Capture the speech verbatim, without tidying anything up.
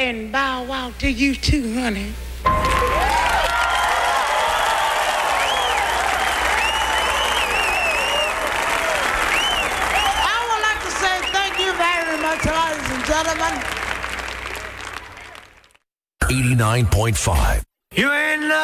and bow wow to you too, honey. I would like to say thank you very much, ladies and gentlemen. eighty-nine point five. You ain't